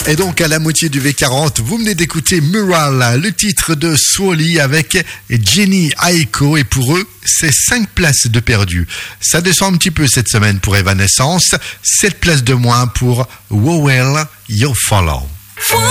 Et donc à la moitié du V40, vous venez d'écouter Mural, le titre de Swally avec Jenny Aiko. Et pour eux, c'est 5 places de perdu. Ça descend un petit peu cette semaine pour Evanescence. 7 places de moins pour Wowell You Follow.